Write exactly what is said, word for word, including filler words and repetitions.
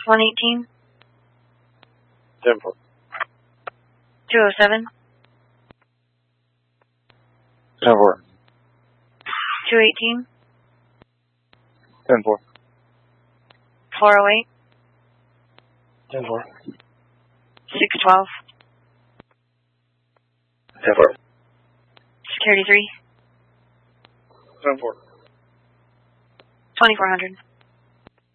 one eighteen. ten four. two oh seven. ten four. two eighteen. ten four. four oh eight. ten four. six twelve. ten four. Security three. ten four. twenty-four hundred.